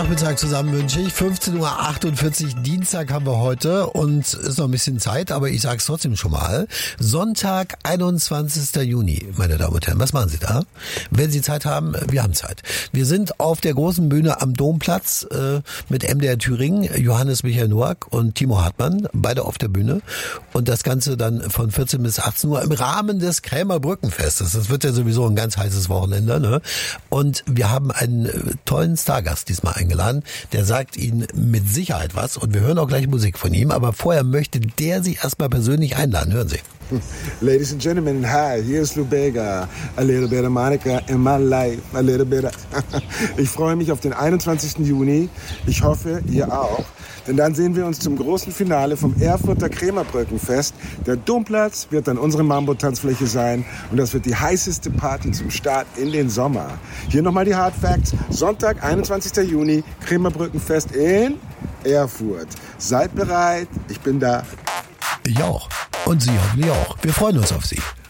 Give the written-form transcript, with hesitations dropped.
Nachmittag zusammen wünsche ich. 15.48 Uhr, Dienstag haben wir heute und ist noch ein bisschen Zeit, aber ich sage es trotzdem schon mal. Sonntag, 21. Juni, meine Damen und Herren. Was machen Sie da? Wenn Sie Zeit haben, wir haben Zeit. Wir sind auf der großen Bühne am Domplatz mit MDR Thüringen, Johannes Michael Noack und Timo Hartmann, beide auf der Bühne. Und das Ganze dann von 14 bis 18 Uhr im Rahmen des Krämer Brückenfestes. Das wird ja sowieso ein ganz heißes Wochenende, ne? Und wir haben einen tollen Stargast diesmal eingeladen. Der sagt Ihnen mit Sicherheit was und wir hören auch gleich Musik von ihm, aber vorher möchte der Sie erstmal persönlich einladen. Hören Sie. Ladies and gentlemen, hi, here's Lou Bega. A little bit of Monica in my life, a little bit of... Ich freue mich auf den 21. Juni. Ich hoffe, ihr auch. Denn dann sehen wir uns zum großen Finale vom Erfurter Krämerbrückenfest. Der Domplatz wird dann unsere Mambo-Tanzfläche sein und das wird die heißeste Party zum Start in den Sommer. Hier nochmal die Hard Facts. Sonntag, 21. Juni, Krämerbrückenfest in Erfurt. Seid bereit, ich bin da. Ich auch. Und Sie hoffentlich auch. Wir freuen uns auf Sie.